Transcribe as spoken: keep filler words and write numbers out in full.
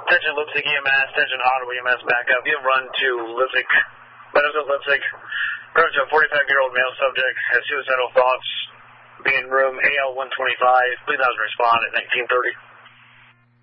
Attention Leipzig E M S, attention Ottawa E M S backup. You have run to Leipzig, Medical Leipzig. Approach a forty-five-year-old male subject has suicidal thoughts. Be in room A L one twenty-five. Please not respond at nineteen thirty.